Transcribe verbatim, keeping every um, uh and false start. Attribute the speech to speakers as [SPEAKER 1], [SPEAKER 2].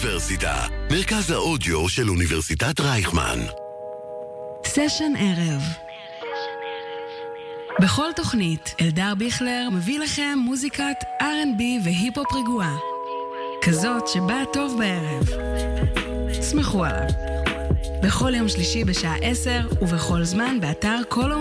[SPEAKER 1] האוניברסיטה, מרכז האודיו של אוניברסיטת רייכמן.
[SPEAKER 2] סשן ערב. בכל תוכנית, אלדר ביכלר מביא לכם מוזיקת אר אנד בי והיפ-הופ רגועה. כזאת שבאה טוב בערב. שמחו עליו. בכל יום שלישי בשעה עשר ובכל זמן באתר כל